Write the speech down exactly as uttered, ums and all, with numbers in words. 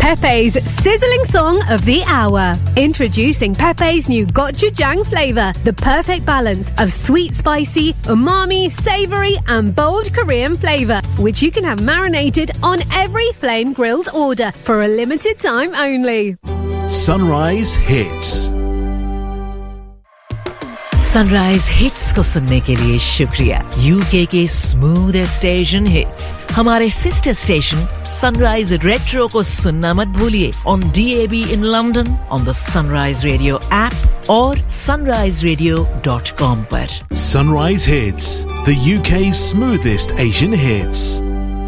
Pepe's sizzling song of the hour. Introducing Pepe's new gochujang flavour, the perfect balance of sweet, spicy, umami, savoury and bold Korean flavour, which you can have marinated on every flame grilled order for a limited time only. Sunrise Hits. Sunrise hits को सुनने के लिए शुक्रिया. UK के smoothest station hits हमारे sister station sunrise retro को सुनना मत भूलिए on DAB in London, on the sunrise radio app और sunrise radio dot com पर. Sunrise Hits, the U K's smoothest Asian hits.